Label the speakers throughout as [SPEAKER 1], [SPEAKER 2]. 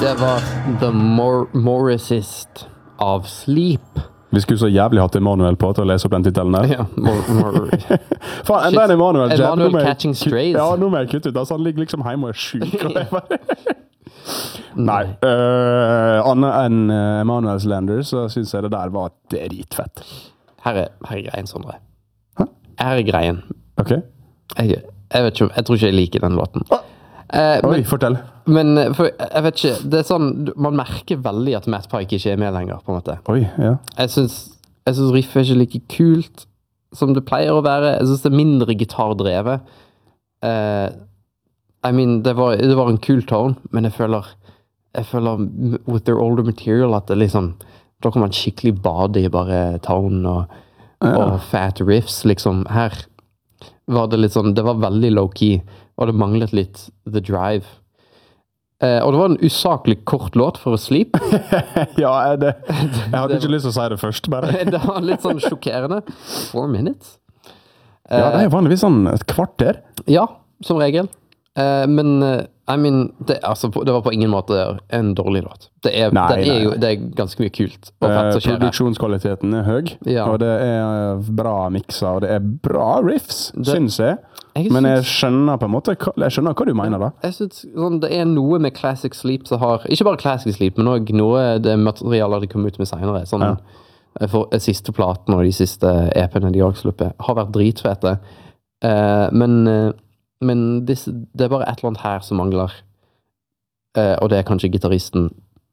[SPEAKER 1] Det var The Morrisist av Sleep.
[SPEAKER 2] Vi skulle så jævlig hatt Emanuel på til å lese opp den titelen der.
[SPEAKER 1] Ja,
[SPEAKER 2] Faen, enda en Emanuel.
[SPEAKER 1] Emanuel Catching Strays.
[SPEAKER 2] Ja, nå må jeg kutte ut. Altså, han ligger liksom hjemme og er syk. Nei. Annet enn Emanuels Lander, så synes jeg det der var dritfett.
[SPEAKER 1] Her er greien, Sondre.
[SPEAKER 2] Hæ?
[SPEAKER 1] Her er greien.
[SPEAKER 2] Ok.
[SPEAKER 1] Jeg vet ikke, jeg tror ikke jeg liker den låten.
[SPEAKER 2] Oi, fortell.
[SPEAKER 1] Men for, jeg vet ikke, det er sånn, man merker veldig at Matt Pike ikke er med lenger, på en måte.
[SPEAKER 2] Oi, ja.
[SPEAKER 1] Jeg synes riffet er ikke like kult som det pleier å være. Jeg synes det er mindre gitardrevet. Det var en kul tone, men jeg føler with their older material at det liksom, da kan man skikkelig bade i bare tone og fat riffs, liksom. Her var det litt sånn, det var veldig low-key, og det manglet litt the drive. Og det var en usaklig kort låt for å Sleep.
[SPEAKER 2] Ja, jeg hadde ikke lyst til å si det først, bare.
[SPEAKER 1] Det var litt sånn sjokkerende. 4 minutes.
[SPEAKER 2] Ja, det er vanligvis sånn et kvarter.
[SPEAKER 1] Ja, som regel. Men det var på ingen måte en dårlig låt. Det er ganske mye kult og fett som skjer.
[SPEAKER 2] Produksjonskvaliteten er høy, og det er bra mikser, og det er bra riffs, synes jeg. Men jeg skjønner på en måte hva du mener da. Jeg synes
[SPEAKER 1] sånn, det er noe med Classic Sleep som har, ikke bare Classic Sleep, men også noe det materialet de kom ut med senere. Sånn, for siste platen og de siste EP-ene de har sluppet har vært dritfete. Men det er bare et eller annet her som mangler. Og det er kanskje gitaristen.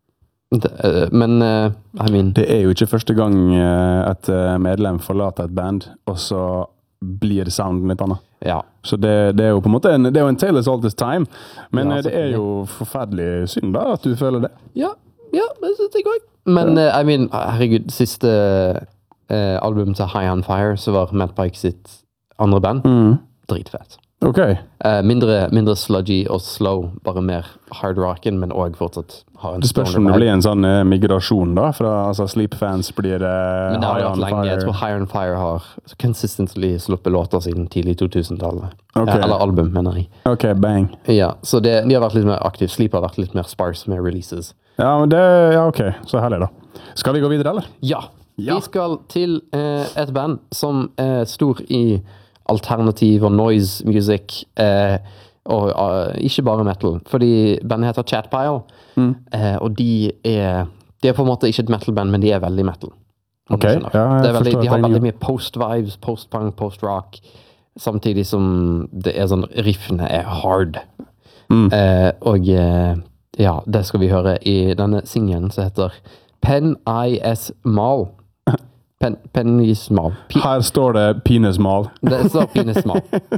[SPEAKER 1] Det
[SPEAKER 2] er jo ikke første gang et medlem forlater et band, og så blir sounden litt annet.
[SPEAKER 1] Ja.
[SPEAKER 2] Så det er jo på en måte det er jo en tale as old as time, men det er jo forferdelig synd da, at du føler det.
[SPEAKER 1] Ja, det synes jeg også. Men herregud, siste album til High on Fire, så var Matt Pike sitt andre band. Dritfett.
[SPEAKER 2] Ok.
[SPEAKER 1] Mindre sludgy og slow, bare mer hard rockin', men også fortsatt har en
[SPEAKER 2] det spørs om det blir en sånn migrasjon da, fra Sleep-fans blir
[SPEAKER 1] men det har
[SPEAKER 2] High on
[SPEAKER 1] lenge.
[SPEAKER 2] Fire.
[SPEAKER 1] Jeg tror High on Fire har consistently sluppet låter siden tidlig 2000-tallet. Eller album, mener jeg.
[SPEAKER 2] Ok, bang.
[SPEAKER 1] Ja, så de har vært litt mer aktiv. Sleep har vært litt mer sparse med releases.
[SPEAKER 2] Ja, men ok. Så herlig da. Skal vi gå videre, eller?
[SPEAKER 1] Ja. Vi skal til et band som er stor i alternativ og noise music, og ikke bare metal, fordi bandet heter Chatpile, og de er på en måte ikke et metal-band, men de er veldig metal.
[SPEAKER 2] Ok, ja,
[SPEAKER 1] de har veldig mye post-vibes, post-punk, post-rock, samtidig som det er sånn, riffene er hard. Det skal vi høre i denne singelen som heter Pen I.S. Mal. Penismal.
[SPEAKER 2] Her står det penismal.
[SPEAKER 1] Det står penismal.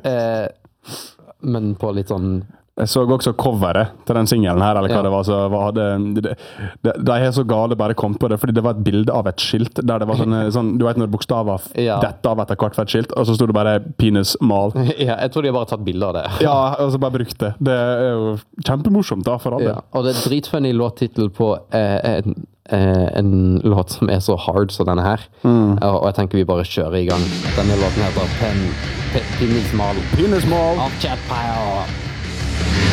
[SPEAKER 1] Men på litt sånn...
[SPEAKER 2] Jeg så også coveret til den singelen her, eller hva det var, så de er så gale bare kom på det, fordi det var et bilde av et skilt, der det var sånn du vet når bokstaver dette av etter hvert for et skilt, og så stod det bare penismal.
[SPEAKER 1] Ja, jeg tror de har bare tatt bilder av det.
[SPEAKER 2] Ja, og så bare brukt det. Det er jo kjempemorsomt da, for alle. Ja,
[SPEAKER 1] og det er dritfunny låttitel på en låt som er så hard som denne her. Og jeg tenker vi bare kjører i gang. Denne låten heter Penismal.
[SPEAKER 2] Penismal.
[SPEAKER 1] Av Chatpile.